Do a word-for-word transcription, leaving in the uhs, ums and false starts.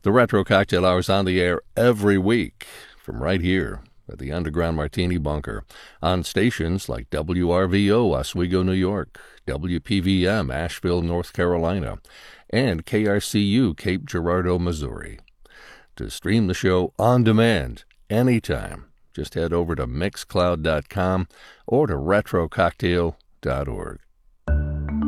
The Retro Cocktail Hour is on the air every week from right here at the Underground Martini Bunker on stations like W R V O, Oswego, New York, W P V M, Asheville, North Carolina, and K R C U, Cape Girardeau, Missouri. To stream the show on demand anytime, just head over to mixcloud dot com or to retro cocktail dot org.